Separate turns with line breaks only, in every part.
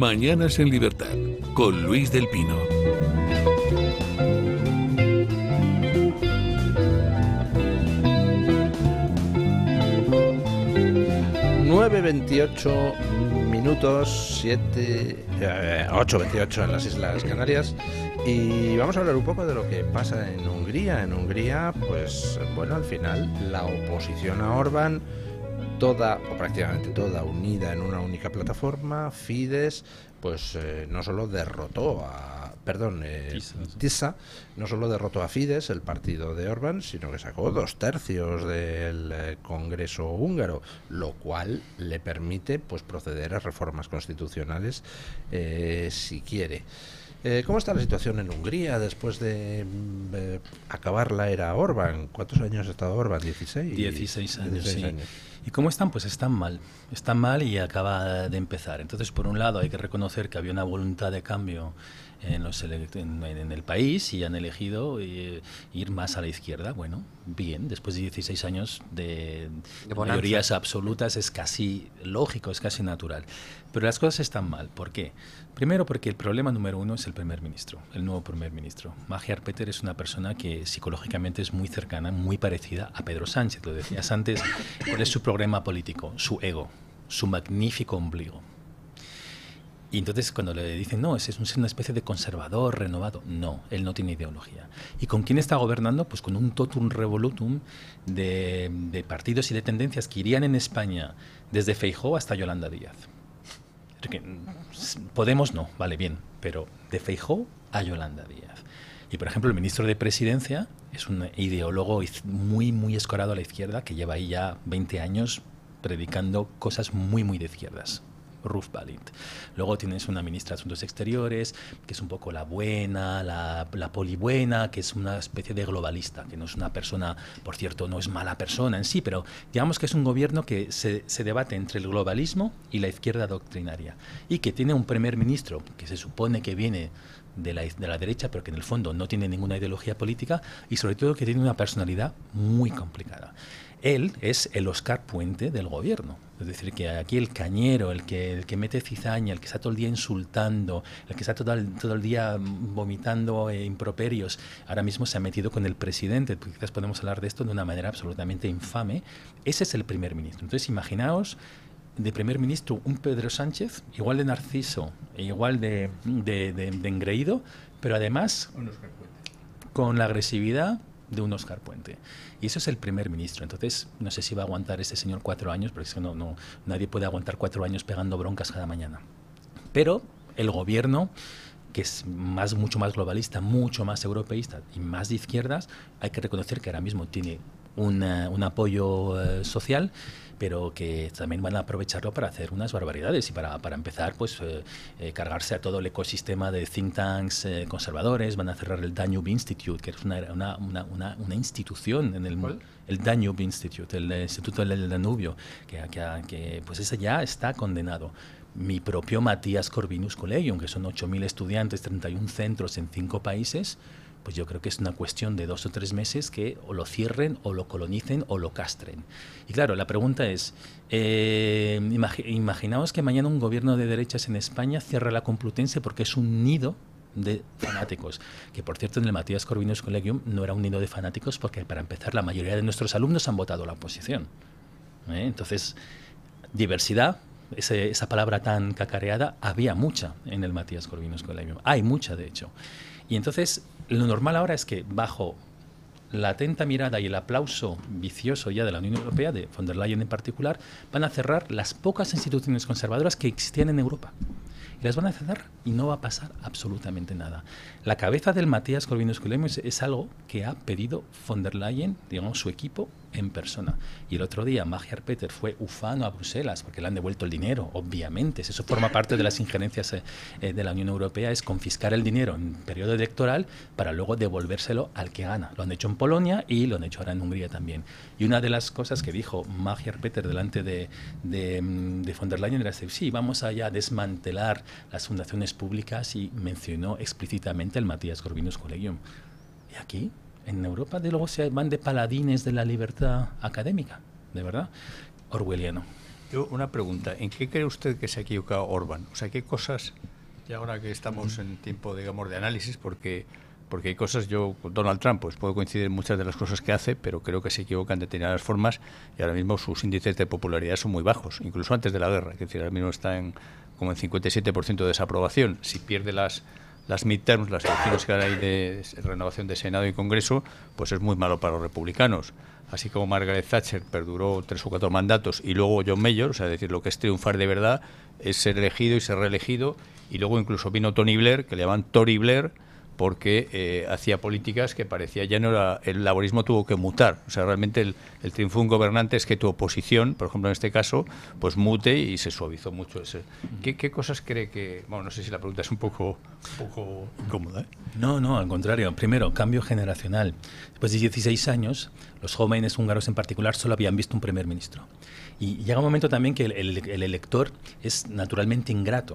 Mañanas en Libertad, con Luis del Pino.
Nueve 28 minutos, 8:28 en las Islas Canarias. Y vamos a hablar un poco de lo que pasa en Hungría. En Hungría, pues bueno, al final la oposición a Orbán, toda o prácticamente toda unida en una única plataforma, Fidesz, pues no solo derrotó a TISA no solo derrotó a Fidesz, el partido de Orbán, sino que sacó 2/3 del Congreso húngaro, lo cual le permite pues proceder a reformas constitucionales si quiere. ¿Cómo está la situación en Hungría después de acabar la era Orbán? ¿Cuántos años ha estado Orbán? ¿16?
16 años, sí. ¿Y cómo están? Pues están mal y acaba de empezar. Entonces, por un lado, hay que reconocer que había una voluntad de cambio en el país y han elegido ir más a la izquierda. Bueno, bien, después de 16 años de mayorías absolutas es casi lógico, es casi natural. Pero las cosas están mal. ¿Por qué? Primero porque el problema número uno es el primer ministro, el nuevo primer ministro. Magyar Péter es una persona que psicológicamente es muy cercana, muy parecida a Pedro Sánchez. Lo decías antes, ¿cuál es su programa político? Su ego, su magnífico ombligo. Y entonces cuando le dicen, no, es una especie de conservador, renovado, no, él no tiene ideología. ¿Y con quién está gobernando? Pues con un totum revolutum de partidos y de tendencias que irían en España desde Feijóo hasta Yolanda Díaz. Podemos no, vale, bien, pero de Feijóo a Yolanda Díaz. Y por ejemplo el ministro de Presidencia es un ideólogo muy, muy escorado a la izquierda que lleva ahí ya 20 años predicando cosas muy, muy de izquierdas. Ruth Balint. Luego tienes una ministra de Asuntos Exteriores, que es un poco la buena, la polibuena, que es una especie de globalista, que no es una persona, por cierto, no es mala persona en sí, pero digamos que es un gobierno que se debate entre el globalismo y la izquierda doctrinaria. Y que tiene un primer ministro que se supone que viene de la derecha, pero que en el fondo no tiene ninguna ideología política y sobre todo que tiene una personalidad muy complicada. Él es el Óscar Puente del gobierno. Es decir, que aquí el cañero, el que mete cizaña, el que está todo el día insultando, el que está todo el día vomitando improperios, ahora mismo se ha metido con el presidente, porque quizás podemos hablar de esto de una manera absolutamente infame. Ese es el primer ministro. Entonces, imaginaos de primer ministro un Pedro Sánchez, igual de narciso, igual de engreído, pero además con la agresividad de un Óscar Puente. Y eso es el primer ministro. Entonces, no sé si va a aguantar ese señor 4 años, porque es que nadie puede aguantar 4 años pegando broncas cada mañana. Pero el gobierno, que es mucho más globalista, mucho más europeísta y más de izquierdas, hay que reconocer que ahora mismo tiene un apoyo social, pero que también van a aprovecharlo para hacer unas barbaridades y para empezar, pues cargarse a todo el ecosistema de think tanks conservadores. Van a cerrar el Danube Institute, que es una institución en el mundo. El Danube Institute, el Instituto del Danubio, que pues ese ya está condenado. Mi propio Matías Corvinus Collegium, que son 8.000 estudiantes, 31 centros en 5 países, pues yo creo que es una cuestión de 2 o 3 meses que o lo cierren, o lo colonicen, o lo castren. Y claro, la pregunta es, imaginaos que mañana un gobierno de derechas en España cierra la Complutense porque es un nido de fanáticos, que por cierto en el Matías Corvinus Collegium no era un nido de fanáticos porque para empezar la mayoría de nuestros alumnos han votado la oposición. Entonces, diversidad, esa palabra tan cacareada, había mucha en el Matías Corvinus Collegium, hay mucha de hecho. Y entonces lo normal ahora es que bajo la atenta mirada y el aplauso vicioso ya de la Unión Europea, de von der Leyen en particular, van a cerrar las pocas instituciones conservadoras que existían en Europa. Y las van a cerrar y no va a pasar absolutamente nada. La cabeza del Matías Corvinus Collegium es algo que ha pedido von der Leyen, digamos, su equipo en persona. Y el otro día Magyar Péter fue ufano a Bruselas porque le han devuelto el dinero, obviamente. Eso forma parte de las injerencias de la Unión Europea, es confiscar el dinero en periodo electoral para luego devolvérselo al que gana. Lo han hecho en Polonia y lo han hecho ahora en Hungría también. Y una de las cosas que dijo Magyar Péter delante de von der Leyen era: sí, vamos a ya desmantelar las fundaciones públicas, y mencionó explícitamente el Matías Corvinus Collegium. Y aquí, en Europa, luego se van de paladines de la libertad académica, de verdad, orwelliano.
Yo, una pregunta, ¿en qué cree usted que se ha equivocado Orbán? O sea, ¿qué cosas, y ahora que estamos en tiempo, digamos, de análisis, porque hay cosas, yo con Donald Trump pues puedo coincidir en muchas de las cosas que hace, pero creo que se equivoca en determinadas formas y ahora mismo sus índices de popularidad son muy bajos, incluso antes de la guerra, es decir, ahora mismo está como en 57% de desaprobación. Si pierde las midterms, las elecciones que hay de renovación de Senado y Congreso, pues es muy malo para los republicanos. Así como Margaret Thatcher perduró 3 o 4 mandatos y luego John Major, o sea, es decir, lo que es triunfar de verdad es ser elegido y ser reelegido, y luego incluso vino Tony Blair, que le llaman Tory Blair, porque hacía políticas que parecía ya no era, el laborismo tuvo que mutar. O sea, realmente el triunfo de un gobernante es que tu oposición, por ejemplo en este caso, pues mute, y se suavizó mucho ese. ¿Qué cosas cree que...? Bueno, no sé si la pregunta es un poco incómoda, ¿eh?
No, al contrario. Primero, cambio generacional. Después de 16 años, los jóvenes húngaros en particular solo habían visto un primer ministro. Y llega un momento también que el elector es naturalmente ingrato.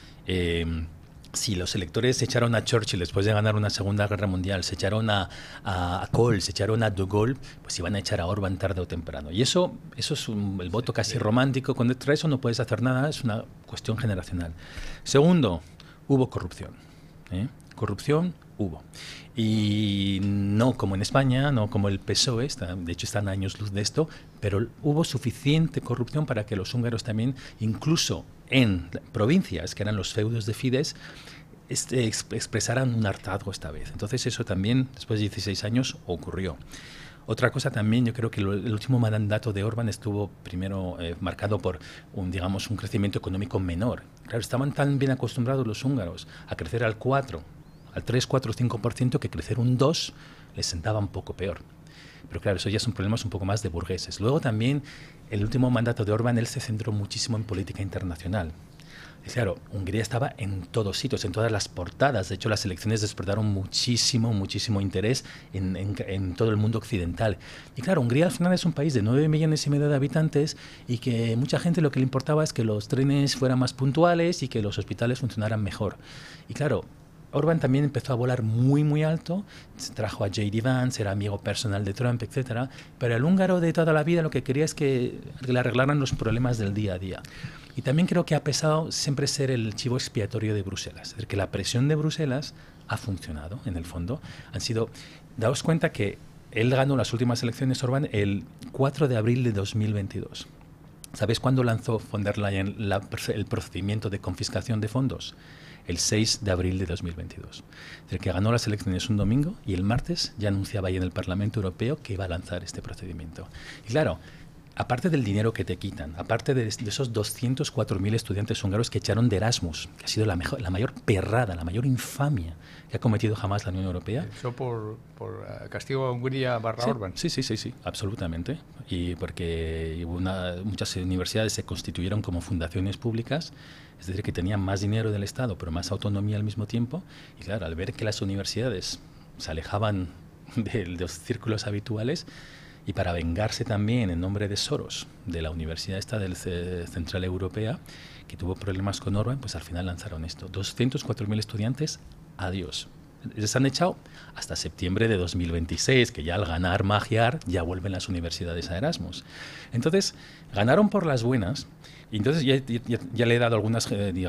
Si los electores se echaron a Churchill después de ganar una Segunda Guerra Mundial, se echaron a Kohl, se echaron a De Gaulle, pues iban a echar a Orbán tarde o temprano. Y eso es el voto casi romántico. Contra eso no puedes hacer nada, es una cuestión generacional. Segundo, hubo corrupción. Corrupción hubo. Y no como en España, no como el PSOE, de hecho están años luz de esto, pero hubo suficiente corrupción para que los húngaros también, incluso en provincias que eran los feudos de Fidesz, expresaran un hartazgo esta vez. Entonces eso también, después de 16 años, ocurrió. Otra cosa también, yo creo que el último mandato de Orbán estuvo primero marcado por un crecimiento económico menor. Claro, estaban tan bien acostumbrados los húngaros a crecer al 3, 4, 5%, que crecer un 2 les sentaba un poco peor. Pero claro, eso ya son problemas un poco más de burgueses. Luego también, el último mandato de Orbán, él se centró muchísimo en política internacional. Y claro, Hungría estaba en todos sitios, en todas las portadas. De hecho, las elecciones despertaron muchísimo interés en todo el mundo occidental. Y claro, Hungría al final es un país de 9,5 millones de habitantes, y que mucha gente lo que le importaba es que los trenes fueran más puntuales y que los hospitales funcionaran mejor. Y claro, Orbán también empezó a volar muy alto, se trajo a J.D. Vance, era amigo personal de Trump, etc. Pero el húngaro de toda la vida lo que quería es que le arreglaran los problemas del día a día. Y también creo que ha pesado siempre ser el chivo expiatorio de Bruselas. Es decir, que la presión de Bruselas ha funcionado, en el fondo. Daos cuenta que él ganó las últimas elecciones, Orbán, el 4 de abril de 2022. ¿Sabes cuándo lanzó von der Leyen el procedimiento de confiscación de fondos? El 6 de abril de 2022. Es decir, que ganó las elecciones un domingo y el martes ya anunciaba ahí en el Parlamento Europeo que iba a lanzar este procedimiento. Y claro, aparte del dinero que te quitan, aparte de esos 204.000 estudiantes húngaros que echaron de Erasmus, que ha sido la mayor perrada, la mayor infamia que ha cometido jamás la Unión Europea.
¿Eso por castigo a Hungría / Orbán?
Sí, absolutamente. Y porque muchas universidades se constituyeron como fundaciones públicas, es decir, que tenían más dinero del Estado, pero más autonomía al mismo tiempo. Y claro, al ver que las universidades se alejaban de los círculos habituales, y para vengarse también en nombre de Soros, de la Universidad Central Europea, que tuvo problemas con Orbán, pues al final lanzaron esto. 204.000 estudiantes, adiós. Les han echado hasta septiembre de 2026, que ya al ganar Magyar ya vuelven las universidades a Erasmus. Entonces, ganaron por las buenas. Y entonces ya le he dado algunas,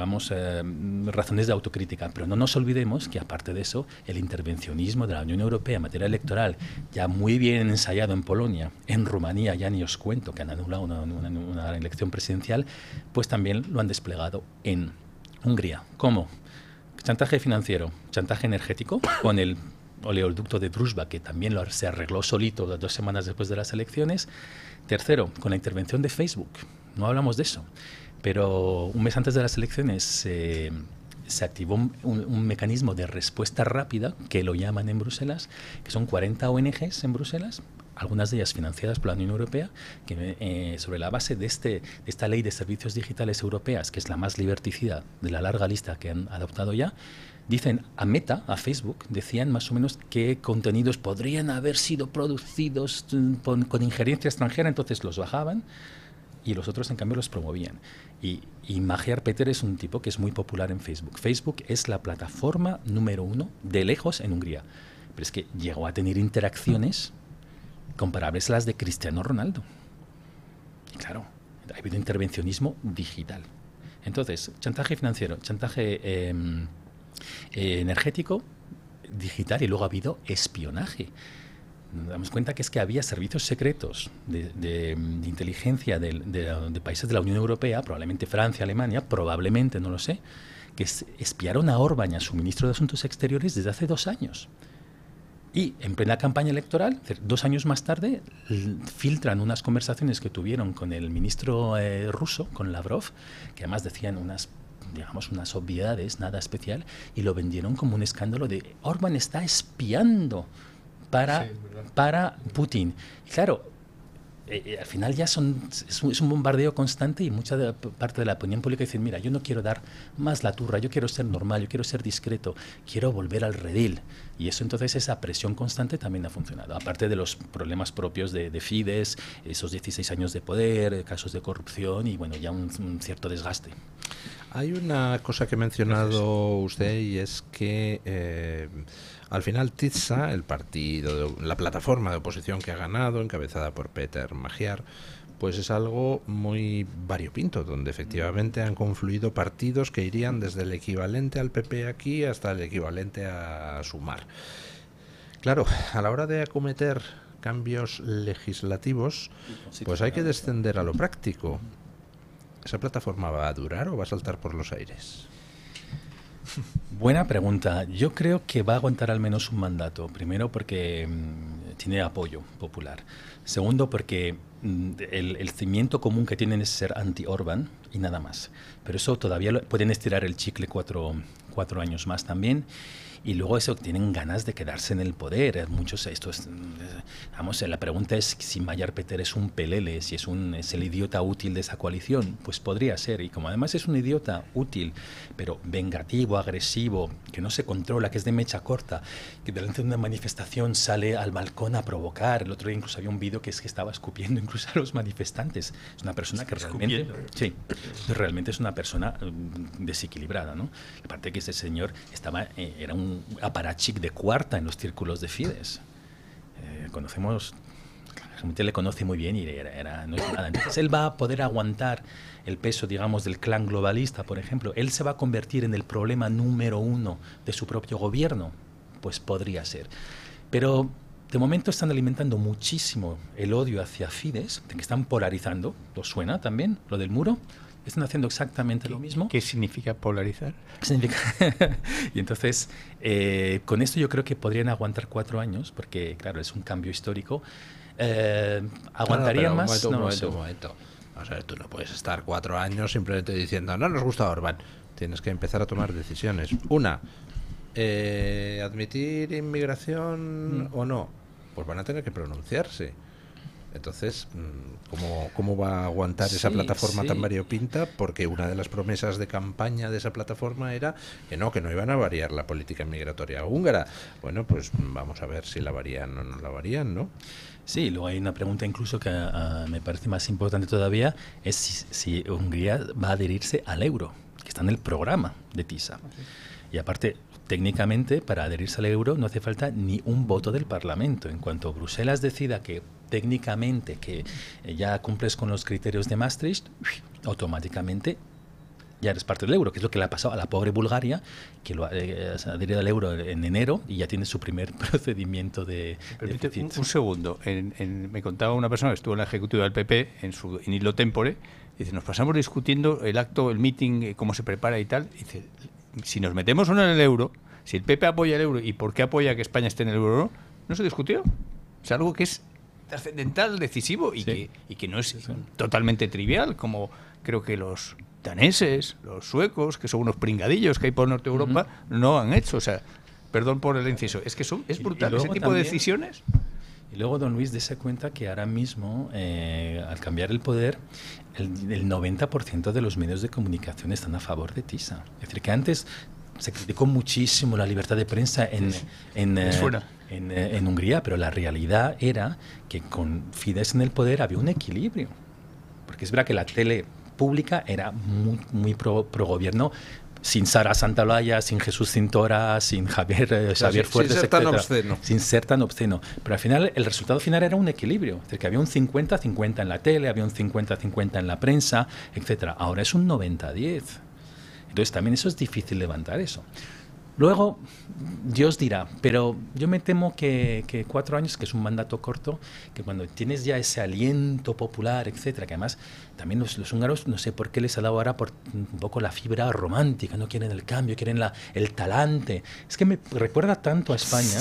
razones de autocrítica, pero no nos olvidemos que aparte de eso, el intervencionismo de la Unión Europea en materia electoral, ya muy bien ensayado en Polonia, en Rumanía, ya ni os cuento que han anulado una elección presidencial, pues también lo han desplegado en Hungría. ¿Cómo? Chantaje financiero, chantaje energético, con el oleoducto de Druzhba, que también se arregló solito 2 semanas después de las elecciones. Tercero, con la intervención de Facebook. No hablamos de eso, pero un mes antes de las elecciones se activó un mecanismo de respuesta rápida, que lo llaman en Bruselas, que son 40 ONGs en Bruselas, algunas de ellas financiadas por la Unión Europea, que sobre la base de esta ley de servicios digitales europeas, que es la más liberticida de la larga lista que han adoptado ya, dicen a Meta, a Facebook, decían más o menos qué contenidos podrían haber sido producidos con injerencia extranjera, entonces los bajaban y los otros en cambio los promovían. Y Magyar Péter es un tipo que es muy popular en Facebook. Facebook es la plataforma número 1 de lejos en Hungría, pero es que llegó a tener interacciones comparables a las de Cristiano Ronaldo. Y claro, ha habido intervencionismo digital. Entonces, chantaje financiero, chantaje energético, digital, y luego ha habido espionaje. Nos damos cuenta que es que había servicios secretos de inteligencia de países de la Unión Europea, probablemente Francia, Alemania, probablemente, no lo sé, que espiaron a Orbán y a su ministro de Asuntos Exteriores desde hace 2 años. Y en plena campaña electoral, 2 años más tarde, filtran unas conversaciones que tuvieron con el ministro ruso, con Lavrov, que además decían unas obviedades, nada especial, y lo vendieron como un escándalo de Orbán está espiando para Putin. Y claro, al final ya es un bombardeo constante, y mucha parte de la opinión pública dice, mira, yo no quiero dar más la turra, yo quiero ser normal, yo quiero ser discreto, quiero volver al redil. Y eso, entonces, esa presión constante también ha funcionado. Aparte de los problemas propios de Fidesz, esos 16 años de poder, casos de corrupción y, bueno, ya un cierto desgaste.
Hay una cosa que ha mencionado usted, y es que al final TISA, el partido, la plataforma de oposición que ha ganado, encabezada por Peter Magyar, pues es algo muy variopinto, donde efectivamente han confluido partidos que irían desde el equivalente al PP aquí hasta el equivalente a Sumar. Claro, a la hora de acometer cambios legislativos, pues hay que descender a lo práctico. ¿Esa plataforma va a durar o va a saltar por los aires?
Buena pregunta. Yo creo que va a aguantar al menos un mandato. Primero, porque tiene apoyo popular. Segundo, porque el cimiento común que tienen es ser anti-Orbán y nada más. Pero eso todavía pueden estirar el chicle 4 años más también. Y luego eso, tienen ganas de quedarse en el poder. Muchos, la pregunta es si Magyar Peter es un pelele, si es el idiota útil de esa coalición. Pues podría ser. Y como además es un idiota útil, pero vengativo, agresivo, que no se controla, que es de mecha corta, que delante de una manifestación sale al balcón a provocar. El otro día incluso había un vídeo que estaba escupiendo incluso a los manifestantes. Es una persona que realmente es una persona desequilibrada, ¿no? Aparte que ese señor era un aparachic de cuarta en los círculos de Fidesz. La gente le conoce muy bien y no es nada. Entonces él va a poder aguantar el peso, digamos, del clan globalista, por ejemplo. Él se va a convertir en el problema número 1 de su propio gobierno. Pues podría ser. Pero de momento están alimentando muchísimo el odio hacia Fidesz, que están polarizando. ¿Os suena también lo del muro? Están haciendo exactamente lo mismo.
¿Qué significa polarizar?
Y entonces, con esto yo creo que podrían aguantar 4 años, porque, claro, es un cambio histórico. ¿Aguantarían más?
Un momento. O sea, tú no puedes estar 4 años simplemente diciendo, no nos gusta Orbán. Tienes que empezar a tomar decisiones. Una, admitir inmigración o no. Pues van a tener que pronunciarse. Entonces, ¿cómo va a aguantar esa plataforma tan variopinta? Porque una de las promesas de campaña de esa plataforma era que no iban a variar la política migratoria húngara. Bueno, pues vamos a ver si la varían o no la varían, ¿no?
Sí, luego hay una pregunta incluso que me parece más importante todavía, es si Hungría va a adherirse al euro, que está en el programa de TISA. Y aparte, técnicamente, para adherirse al euro no hace falta ni un voto del Parlamento. En cuanto Bruselas decida que técnicamente que ya cumples con los criterios de Maastricht, automáticamente ya eres parte del euro, que es lo que le ha pasado a la pobre Bulgaria, que lo ha adherido al euro en enero y ya tiene su primer procedimiento de
un segundo. Me contaba una persona que estuvo en la ejecutiva del PP, en illo tempore, dice, nos pasamos discutiendo el acto, el meeting, cómo se prepara y tal. Dice, si nos metemos o no en el euro, si el PP apoya el euro y por qué apoya que España esté en el euro, no se discutió. Es algo que es trascendental, decisivo y que no es totalmente trivial, como creo que los daneses, los suecos, que son unos pringadillos que hay por Norte Europa, no han hecho. O sea, perdón por el inciso, es que es brutal ese tipo de decisiones.
Y luego, don Luis, dése cuenta que ahora mismo, al cambiar el poder, el 90% de los medios de comunicación están a favor de TISA. Es decir, que antes se criticó muchísimo la libertad de prensa en Hungría, pero la realidad era que con Fidesz en el poder había un equilibrio. Porque es verdad que la tele pública era muy pro gobierno, sin Sara Santolaya, sin Jesús Cintora, sin Javier Fuertes,
sin ser tan
etcétera,
obsceno.
sin ser tan obsceno. Pero al final, el resultado final era un equilibrio. Es decir, que había un 50-50 en la tele, había un 50-50 en la prensa, etcétera. Ahora es un 90-10. Entonces también eso es difícil levantar eso. Luego, Dios dirá, pero yo me temo que 4 años, que es un mandato corto, que cuando tienes ya ese aliento popular, etcétera, que además también los húngaros, no sé por qué les ha dado ahora por un poco la fibra romántica, no quieren el cambio, quieren el talante. Es que me recuerda tanto a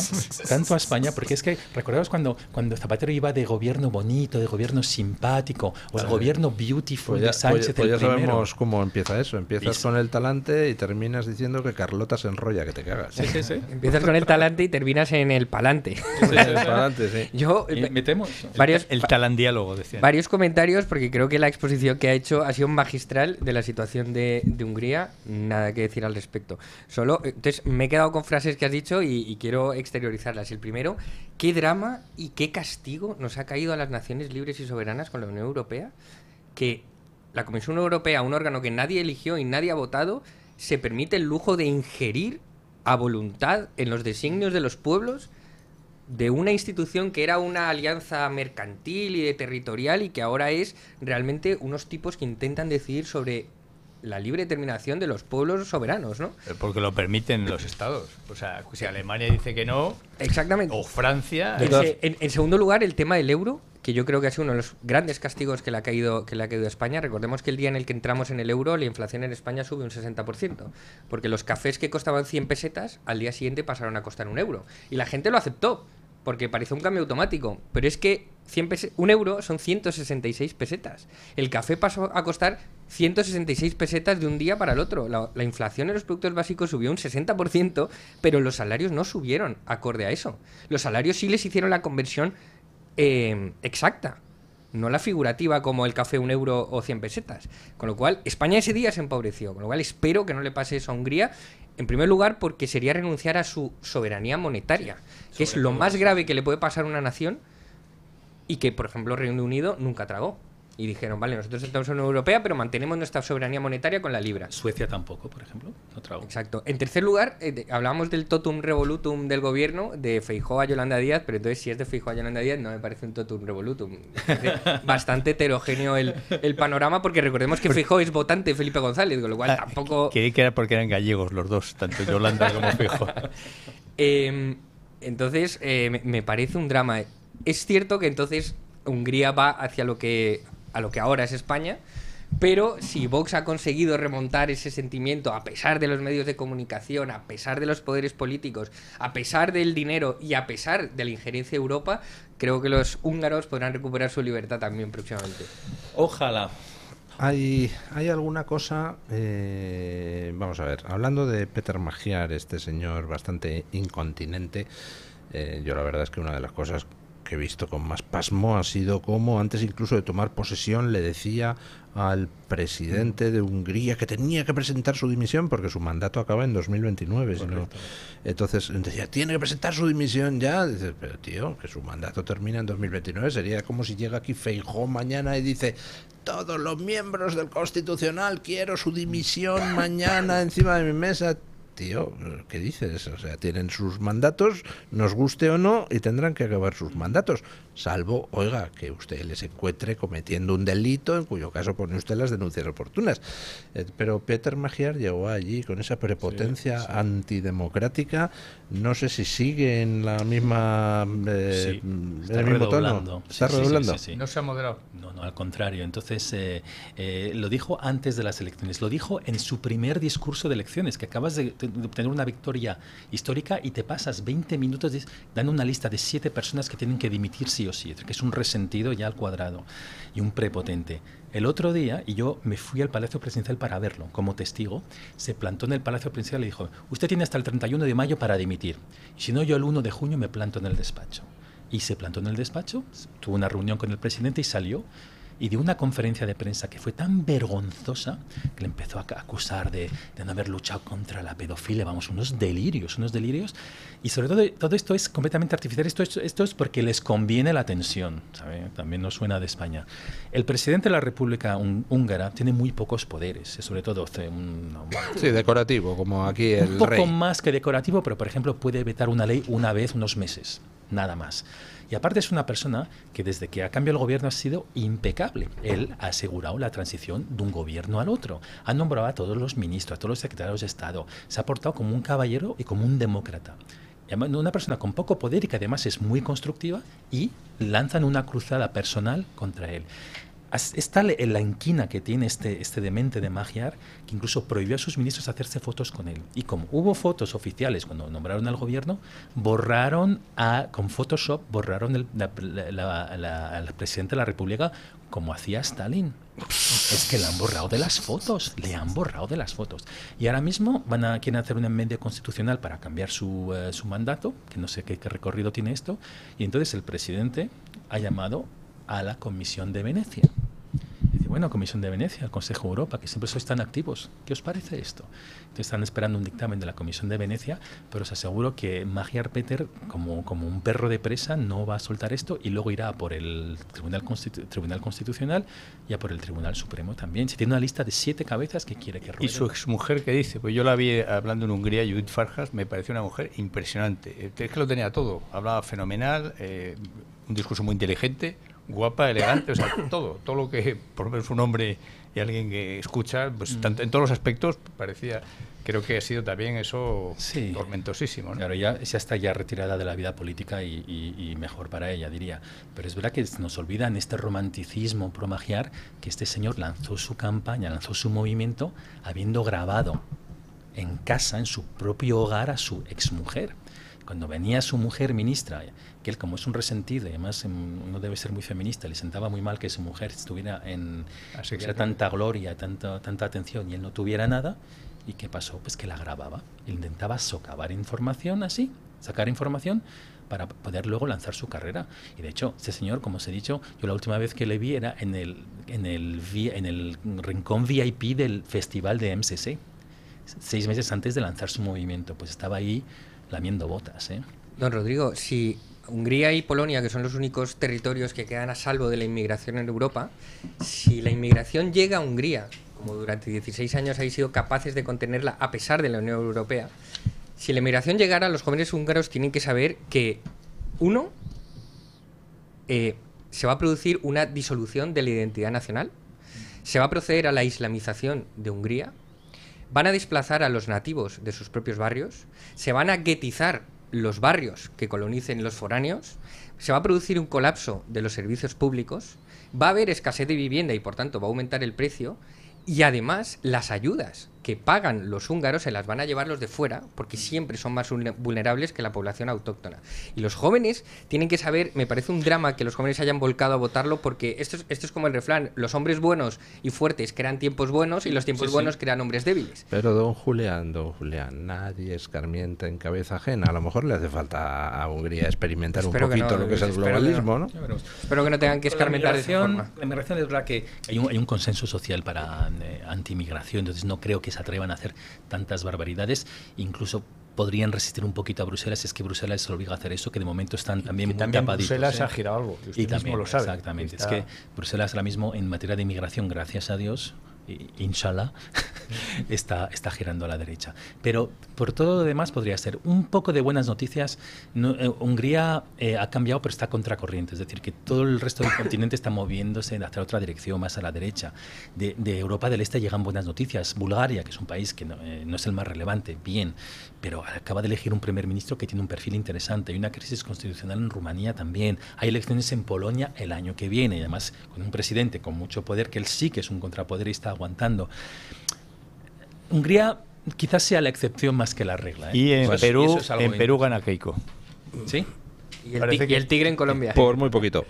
España, porque es que recordamos cuando Zapatero iba de gobierno bonito, de gobierno simpático, o el gobierno beautiful de Sánchez
pues ya
el primero.
sabemos cómo empieza eso. Empiezas con el talante y terminas diciendo que Carlota se enrolla, que te cagas.
Sí.
Empiezas con el talante y terminas en el palante.
El talante, sí.
Yo,
Metemos
el talandiálogo, decía.
varios comentarios, porque creo que la exposición que ha hecho ha sido magistral de la situación de Hungría. Nada que decir al respecto. Entonces, me he quedado con frases que has dicho y quiero exteriorizarlas. El primero, qué drama y qué castigo nos ha caído a las naciones libres y soberanas con la Unión Europea, que la Comisión Europea, un órgano que nadie eligió y nadie ha votado, se permite el lujo de ingerir a voluntad en los designios de los pueblos de una institución que era una alianza mercantil y de territorial y que ahora es realmente unos tipos que intentan decidir sobre la libre determinación de los pueblos soberanos, ¿no?
Porque lo permiten los estados. O sea, si Alemania dice que no,
exactamente,
o Francia...
En segundo lugar, el tema del euro, que yo creo que ha sido uno de los grandes castigos que le ha caído a España. Recordemos que el día en el que entramos en el euro, la inflación en España sube un 60%, porque los cafés que costaban 100 pesetas, al día siguiente pasaron a costar 1 euro. Y la gente lo aceptó, porque parecía un cambio automático. Pero es que 1 euro son 166 pesetas. El café pasó a costar 166 pesetas de un día para el otro. La inflación en los productos básicos subió un 60%, pero los salarios no subieron acorde a eso. Los salarios sí les hicieron la conversión exacta, no la figurativa como el café 1 euro o 100 pesetas. Con lo cual, España ese día se empobreció. Con lo cual, espero que no le pase eso a Hungría. En primer lugar, porque sería renunciar a su soberanía monetaria, que es lo más grave que le puede pasar a una nación y que, por ejemplo, Reino Unido nunca tragó. Y dijeron, vale, nosotros estamos en la Unión Europea, pero mantenemos nuestra soberanía monetaria con la libra.
Suecia tampoco, por ejemplo, no tragó.
Exacto. En tercer lugar, hablábamos del totum revolutum del gobierno, de Feijóo a Yolanda Díaz, pero entonces si es de Feijóo a Yolanda Díaz no me parece un totum revolutum. Bastante heterogéneo el panorama, porque recordemos que Feijóo es votante de Felipe González, con lo cual tampoco...
Creí que era porque eran gallegos los dos, tanto Yolanda como Feijóo.
Entonces, me parece un drama. Es cierto que entonces Hungría va hacia lo que ahora es España, pero si Vox ha conseguido remontar ese sentimiento a pesar de los medios de comunicación, a pesar de los poderes políticos, a pesar del dinero y a pesar de la injerencia de Europa, creo que los húngaros podrán recuperar su libertad también próximamente.
Ojalá.
Hay alguna cosa, vamos a ver, hablando de Peter Magyar, este señor bastante incontinente, yo la verdad es que una de las cosas que he visto con más pasmo ha sido como antes incluso de tomar posesión le decía al presidente de Hungría que tenía que presentar su dimisión porque su mandato acaba en 2029. Entonces decía, tiene que presentar su dimisión ya. Dices, pero tío, que su mandato termina en 2029. Sería como si llega aquí Feijóo mañana y dice, todos los miembros del Constitucional quiero su dimisión mañana encima de mi mesa. Tío, ¿qué dices? O sea, tienen sus mandatos, nos guste o no, y tendrán que acabar sus mandatos, salvo, oiga, que usted les encuentre cometiendo un delito, en cuyo caso pone usted las denuncias oportunas. Pero Peter Magyar llegó allí con esa prepotencia antidemocrática, no sé si sigue en la misma
está redoblando.
¿Está redoblando?
Sí.
¿No se ha moderado?
No, al contrario. Entonces, lo dijo antes de las elecciones, lo dijo en su primer discurso de elecciones, que acabas de obtener una victoria histórica y te pasas 20 minutos dando una lista de 7 personas que tienen que dimitir sí o sí, que es un resentido ya al cuadrado y un prepotente. El otro día, y yo me fui al Palacio Presidencial para verlo como testigo, se plantó en el Palacio Presidencial y dijo, usted tiene hasta el 31 de mayo para dimitir, y si no, yo el 1 de junio me planto en el despacho. Y se plantó en el despacho, tuvo una reunión con el presidente y salió. y dio una conferencia de prensa que fue tan vergonzosa que le empezó a acusar de no haber luchado contra la pedofilia. Vamos, unos delirios. Y sobre todo esto es completamente artificial. Esto es porque les conviene la tensión, ¿sabe? También nos suena de España. El presidente de la República Húngara tiene muy pocos poderes, sobre todo
sí, decorativo, como aquí el
un poco
rey.
más que decorativo, pero por ejemplo puede vetar una ley una vez unos meses, nada más. Y aparte es una persona que desde que ha cambiado el gobierno ha sido impecable. Él ha asegurado la transición de un gobierno al otro. Ha nombrado a todos los ministros, a todos los secretarios de Estado. Se ha portado como un caballero y como un demócrata. Una persona con poco poder y que además es muy constructiva, y lanzan una cruzada personal contra él. Está en la inquina que tiene este demente de Magyar, que incluso prohibió a sus ministros hacerse fotos con él. Y como hubo fotos oficiales cuando nombraron al gobierno, con Photoshop borraron al presidente de la República como hacía Stalin. Es que le han borrado de las fotos, Y ahora mismo quieren hacer una enmienda constitucional para cambiar su mandato, que no sé qué recorrido tiene esto, y entonces el presidente ha llamado a la Comisión de Venecia. Dice, bueno, Comisión de Venecia, el Consejo de Europa, que siempre sois tan activos, ¿qué os parece esto? Entonces están esperando un dictamen de la Comisión de Venecia, pero os aseguro que Magyar Péter, como un perro de presa, no va a soltar esto, y luego irá a por el Tribunal Constitucional y a por el Tribunal Supremo también. Se tiene una lista de 7 cabezas que quiere que rueden.
¿Y su exmujer qué dice? Pues yo la vi hablando en Hungría, Judith Farkas, me pareció una mujer impresionante. Es que lo tenía todo, hablaba fenomenal, un discurso muy inteligente, guapa, elegante, o sea, todo lo que, por lo menos un hombre y alguien que escucha, pues en todos los aspectos parecía, creo que ha sido también eso tormentosísimo, ¿no?
Claro, ya está retirada de la vida política y mejor para ella, diría. Pero es verdad que nos olvida en este romanticismo pro Magyar que este señor lanzó su campaña, lanzó su movimiento habiendo grabado en casa, en su propio hogar, a su exmujer. Cuando venía su mujer ministra, que él, como es un resentido y además no debe ser muy feminista, le sentaba muy mal que su mujer tuviera tanta gloria, tanta atención, y él no tuviera nada. ¿Y qué pasó? Pues que la grababa. Intentaba sacar información para poder luego lanzar su carrera. Y de hecho, este señor, como os he dicho, yo la última vez que le vi era en el rincón VIP del festival de MCC, 6 meses antes de lanzar su movimiento. Pues estaba ahí lamiendo botas, ¿eh?
Don Rodrigo, si Hungría y Polonia, que son los únicos territorios que quedan a salvo de la inmigración en Europa, si la inmigración llega a Hungría, como durante 16 años habéis sido capaces de contenerla a pesar de la Unión Europea, si la inmigración llegara, los jóvenes húngaros tienen que saber que, uno, se va a producir una disolución de la identidad nacional, se va a proceder a la islamización de Hungría, van a desplazar a los nativos de sus propios barrios, se van a guetizar los barrios que colonicen los foráneos, se va a producir un colapso de los servicios públicos, va a haber escasez de vivienda y por tanto va a aumentar el precio, y además las ayudas que pagan los húngaros se las van a llevar los de fuera, porque siempre son más vulnerables que la población autóctona. Y los jóvenes tienen que saber, me parece un drama que los jóvenes hayan volcado a votarlo, porque esto es como el refrán, los hombres buenos y fuertes crean tiempos buenos y los tiempos buenos crean hombres débiles.
Pero don Julián, nadie escarmienta en cabeza ajena. A lo mejor le hace falta a Hungría experimentar un poquito lo que es el globalismo, ¿no?
Espero que no tengan que escarmentar de esa forma.
La inmigración es verdad que hay un consenso social para anti-inmigración, entonces no creo que se atrevan a hacer tantas barbaridades. Incluso podrían resistir un poquito a Bruselas, es que Bruselas se obliga a hacer eso, que de momento están también muy tapaditos.
Bruselas ha girado algo, y usted mismo lo sabe.
Exactamente, es que Bruselas ahora mismo en materia de inmigración, gracias a Dios, inshallah, está girando a la derecha. Pero por todo lo demás podría ser un poco de buenas noticias. Hungría ha cambiado, pero está contracorriente, es decir, que todo el resto del continente está moviéndose hacia otra dirección, más a la derecha. De Europa del Este llegan buenas noticias. Bulgaria, que es un país que no es el más relevante, bien, pero acaba de elegir un primer ministro que tiene un perfil interesante. Hay una crisis constitucional en Rumanía también. Hay elecciones en Polonia el año que viene, y además con un presidente con mucho poder, que él sí que es un contrapoder y está aguantando. Hungría quizás sea la excepción más que la regla, ¿eh?
Y en Perú gana Keiko.
¿Sí?
Y el tigre en Colombia.
Por muy poquito.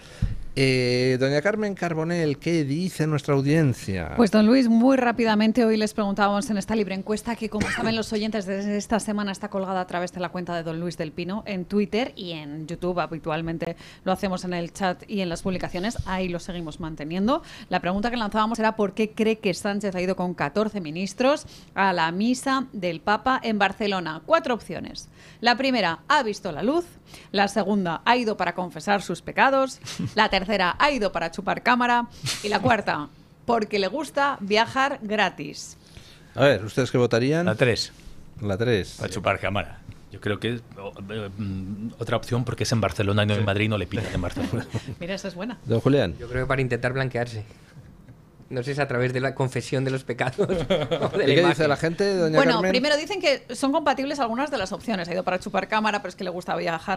Doña Carmen Carbonell, ¿qué dice nuestra audiencia?
Pues don Luis, muy rápidamente hoy les preguntábamos en esta libre encuesta que, como saben los oyentes, desde esta semana está colgada a través de la cuenta de don Luis del Pino en Twitter y en YouTube. Habitualmente lo hacemos en el chat y en las publicaciones, ahí lo seguimos manteniendo. La pregunta que lanzábamos era ¿por qué cree que Sánchez ha ido con 14 ministros a la misa del Papa en Barcelona? 4 opciones. La primera, ha visto la luz. La segunda, ha ido para confesar sus pecados. La tercera, ha ido para chupar cámara. Y la cuarta, porque le gusta viajar gratis.
A ver, ¿ustedes qué votarían?
La 3.
La 3.
Para chupar cámara.
Yo creo que es otra opción porque es en Barcelona y no en Madrid, no le pitan en Barcelona.
Mira, esa es buena.
Don Julián.
Yo creo que para intentar blanquearse. No sé si es a través de la confesión de los pecados. O de
¿Y
la
qué
imagen.
dice la gente, doña
Bueno,
Carmen?
primero dicen que son compatibles algunas de las opciones. Ha ido para chupar cámara, pero es que le gusta viajar